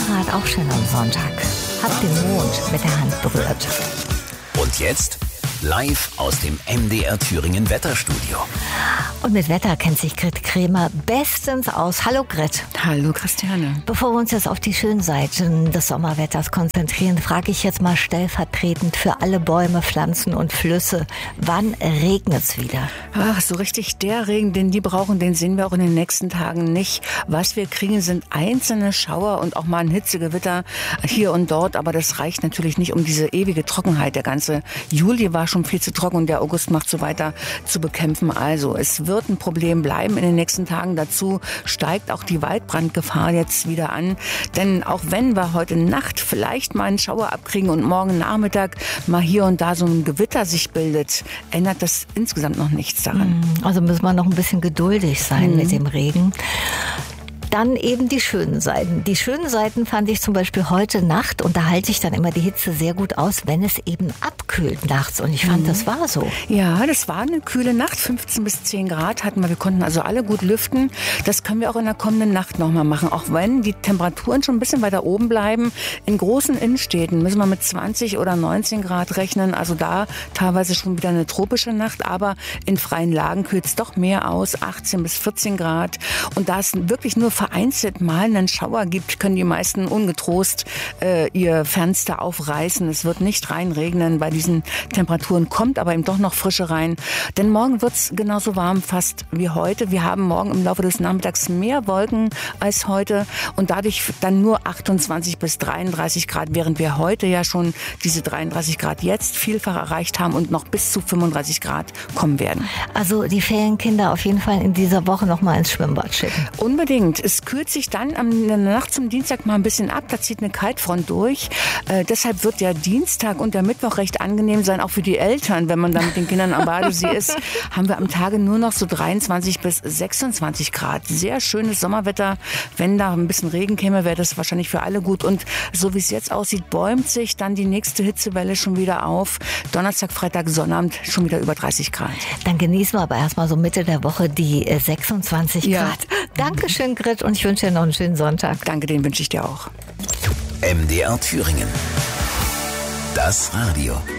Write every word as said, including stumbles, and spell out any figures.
Grad auch schön am Sonntag. Habt den Mond mit der Hand berührt. Und jetzt live aus dem M D R Thüringen Wetterstudio. Und mit Wetter kennt sich Grit Kremer bestens aus. Hallo Grit. Hallo Christiane. Bevor wir uns jetzt auf die schönen Seiten des Sommerwetters konzentrieren, frage ich jetzt mal stellvertretend für alle Bäume, Pflanzen und Flüsse, wann regnet es wieder? Ach, so richtig der Regen, den die brauchen, den sehen wir auch in den nächsten Tagen nicht. Was wir kriegen, sind einzelne Schauer und auch mal ein Hitzegewitter hier und dort. Aber das reicht natürlich nicht um diese ewige Trockenheit. Der ganze Juli war schon viel zu trocken und der August macht so weiter zu bekämpfen. Also es wird ein Problem bleiben in den nächsten Tagen. Dazu steigt auch die Waldbrandgefahr jetzt wieder an. Denn auch wenn wir heute Nacht vielleicht mal einen Schauer abkriegen und morgen Nachmittag mal hier und da so ein Gewitter sich bildet, ändert das insgesamt noch nichts daran. Also müssen wir noch ein bisschen geduldig sein Mhm. mit dem Regen. Dann eben die schönen Seiten. Die schönen Seiten fand ich zum Beispiel heute Nacht, und da halte ich dann immer die Hitze sehr gut aus, wenn es eben abkühlt nachts. Und ich fand, mhm. das war so. Ja, das war eine kühle Nacht, fünfzehn bis zehn Grad hatten wir. Wir konnten also alle gut lüften. Das können wir auch in der kommenden Nacht nochmal machen. Auch wenn die Temperaturen schon ein bisschen weiter oben bleiben. In großen Innenstädten müssen wir mit zwanzig oder neunzehn Grad rechnen. Also da teilweise schon wieder eine tropische Nacht. Aber in freien Lagen kühlt es doch mehr aus, achtzehn bis vierzehn Grad. Und da es wirklich nur vereinzelt mal einen Schauer gibt, können die meisten ungetrost äh, ihr Fenster aufreißen. Es wird nicht reinregnen bei diesen Temperaturen, kommt aber eben doch noch Frische rein. Denn morgen wird es genauso warm fast wie heute. Wir haben morgen im Laufe des Nachmittags mehr Wolken als heute und dadurch dann nur achtundzwanzig bis dreiunddreißig Grad, während wir heute ja schon diese dreiunddreißig Grad jetzt vielfach erreicht haben und noch bis zu fünfunddreißig Grad kommen werden. Also die Ferienkinder auf jeden Fall in dieser Woche noch mal ins Schwimmbad schicken. Unbedingt. Es kühlt sich dann am, in der Nacht zum Dienstag mal ein bisschen ab. Da zieht eine Kaltfront durch. Äh, deshalb wird der Dienstag und der Mittwoch recht angenehm sein, auch für die Eltern. Wenn man dann mit den Kindern am Badesee ist, haben wir am Tage nur noch so dreiundzwanzig bis sechsundzwanzig Grad. Sehr schönes Sommerwetter. Wenn da ein bisschen Regen käme, wäre das wahrscheinlich für alle gut. Und so wie es jetzt aussieht, bäumt sich dann die nächste Hitzewelle schon wieder auf. Donnerstag, Freitag, Sonnabend schon wieder über dreißig Grad. Dann genießen wir aber erstmal so Mitte der Woche die äh, sechsundzwanzig Ja. Grad. Dankeschön, Grit, und ich wünsche dir noch einen schönen Sonntag. Danke, den wünsche ich dir auch. M D R Thüringen. Das Radio.